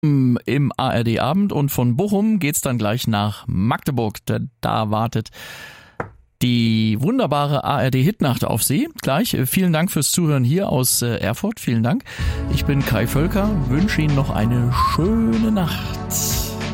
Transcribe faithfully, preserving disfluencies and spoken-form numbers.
im A R D-Abend und von Bochum geht's dann gleich nach Magdeburg. Da, da wartet die wunderbare A R D-Hitnacht auf Sie. Gleich, vielen Dank fürs Zuhören hier aus Erfurt. Vielen Dank. Ich bin Kai Völker, wünsche Ihnen noch eine schöne Nacht.